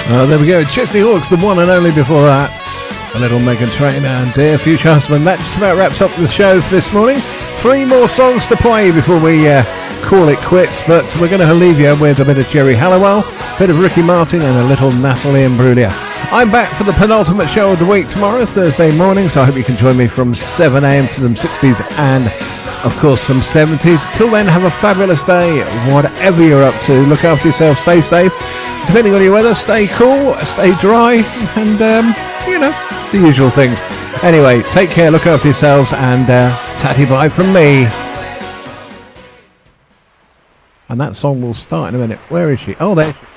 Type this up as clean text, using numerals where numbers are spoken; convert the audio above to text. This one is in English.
There we go. Chesney Hawkes, the one and only before that. A little Meghan Trainor and Dear Future Husband. That just about wraps up the show for this morning. 3 more songs to play before we call it quits, but we're going to leave you with a bit of Jerry Halliwell, a bit of Ricky Martin, and a little Natalie Imbruglia. I'm back for the penultimate show of the week tomorrow, Thursday morning, so I hope you can join me from 7 a.m. for some 60s and, of course, some 70s. Till then, have a fabulous day, whatever you're up to. Look after yourself, stay safe. Depending on your weather, stay cool, stay dry, and, the usual things. Anyway, take care, look after yourselves, and tatty bye from me. And that song will start in a minute. Where is she? Oh, there she is.